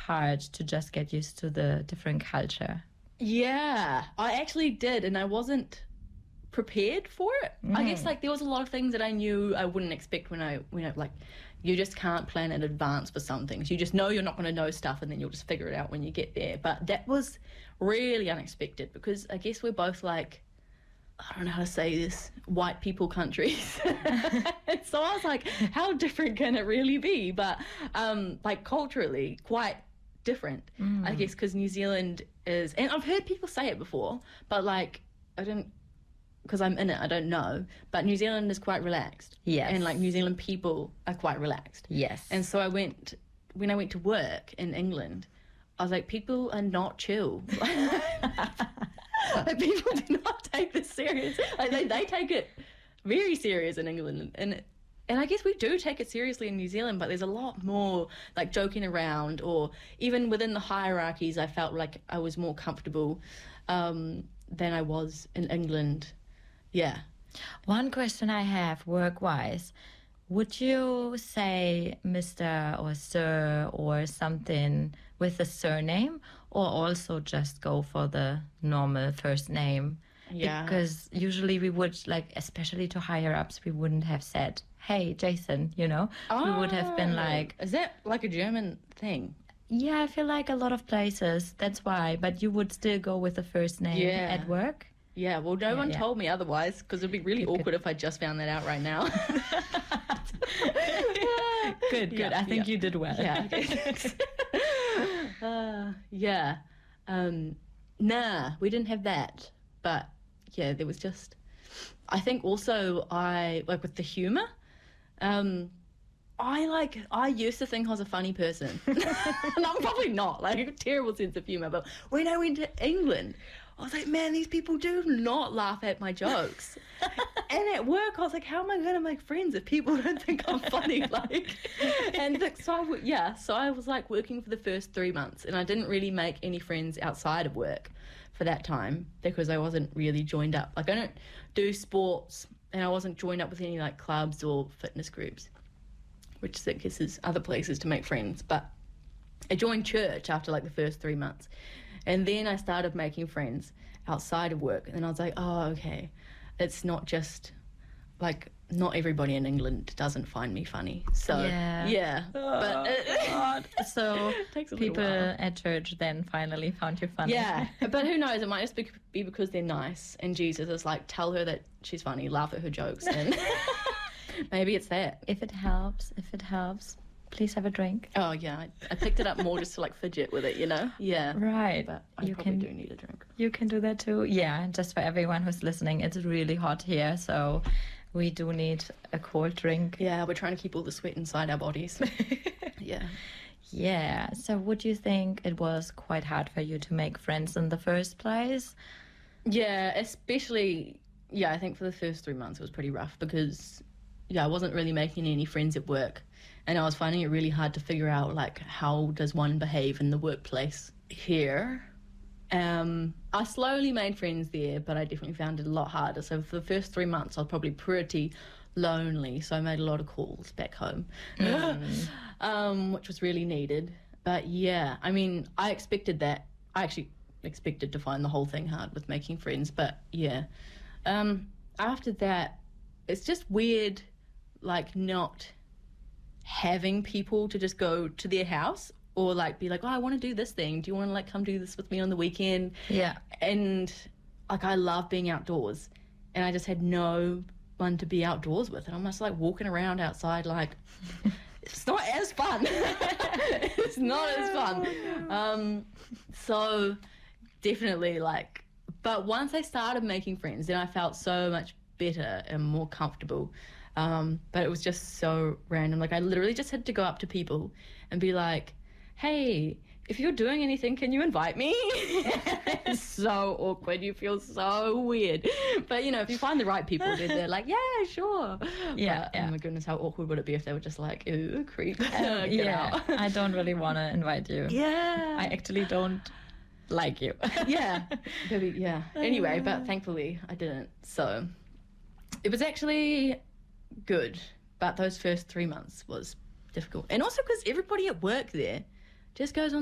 hard to just get used to the different culture. Yeah, I actually did, and I wasn't prepared for it. I guess like there was a lot of things that I knew I wouldn't expect when I like, you just can't plan in advance for some things. You just know you're not going to know stuff, and then you'll just figure it out when you get there. But that was really unexpected, because I guess we're both like, I don't know how to say this, white people countries. So I was like, how different can it really be? But like culturally quite different, I guess, because New Zealand is, and I've heard people say it before, but like I don't, because I'm in it, I don't know, but New Zealand is quite relaxed. Yes. And like New Zealand people are quite relaxed. Yes. And so when I went to work in England, I was like, people are not chill. Like, people do not take this serious. Like, they take it very serious in England, and I guess we do take it seriously in New Zealand, but there's a lot more like joking around, or even within the hierarchies I felt like I was more comfortable than I was in England. Yeah. One question I have work-wise, would you say Mr. or Sir or something with a surname, or also just go for the normal first name? Yeah. Because usually we would, like, especially to higher-ups, we wouldn't have said, hey, Jason, you know? We would have been like... Is that like a German thing? Yeah, I feel like a lot of places, that's why. But you would still go with the first name at work? Yeah, well, no one told me otherwise, because it'd be really awkward if I just found that out right now. Good. I think you did well. Yeah. Nah, we didn't have that. But yeah, there was just, I think also I like with the humor. I used to think I was a funny person. And I'm probably not, like a terrible sense of humor. But when I went to England, I was like, man, these people do not laugh at my jokes. And at work, I was like, how am I going to make friends if people don't think I'm funny? So I was like working for the first 3 months, and I didn't really make any friends outside of work for that time, because I wasn't really joined up. Like, I don't do sports, and I wasn't joined up with any like clubs or fitness groups, which I guess is other places to make friends. But I joined church after like the first 3 months, and then I started making friends outside of work. And then I was like, oh, okay, it's not just like, not everybody in England doesn't find me funny. So yeah. So takes a people little while. at church then finally found you funny. Yeah, but who knows? It might just be because they're nice, and Jesus is like, tell her that she's funny, laugh at her jokes, and maybe it's that. If it helps, please have a drink. Oh yeah, I picked it up more just to like fidget with it, you know? Yeah. Right. But I probably do need a drink. You can do that too. Yeah, just for everyone who's listening, it's really hot here, so we do need a cold drink. Yeah, we're trying to keep all the sweat inside our bodies. Yeah. Yeah, so would you think it was quite hard for you to make friends in the first place? Yeah, especially, I think for the first 3 months it was pretty rough, because I wasn't really making any friends at work, and I was finding it really hard to figure out like, how does one behave in the workplace here. I slowly made friends there, but I definitely found it a lot harder. So for the first 3 months I was probably pretty lonely, so I made a lot of calls back home, which was really needed. But yeah, I mean, I expected that. I actually expected to find the whole thing hard with making friends, but yeah. After that, it's just weird, like, not having people to just go to their house, or like be like, oh, I want to do this thing. Do you want to like come do this with me on the weekend? Yeah. And like, I love being outdoors, and I just had no one to be outdoors with, and I'm just like walking around outside like, it's not as fun. It's not as fun. So definitely like, but once I started making friends, then I felt so much better and more comfortable. But it was just so random. Like, I literally just had to go up to people and be like, hey, if you're doing anything, can you invite me? It's so awkward. You feel so weird. But, you know, if you find the right people, they're like, yeah, sure. Yeah, but, oh my goodness, how awkward would it be if they were just like, ooh, creep. Get out. I don't really want to invite you. Yeah. I actually don't like you. Yeah. Maybe, yeah. Anyway, but thankfully I didn't. So it was actually good. But those first 3 months was difficult. And also because everybody at work there just goes on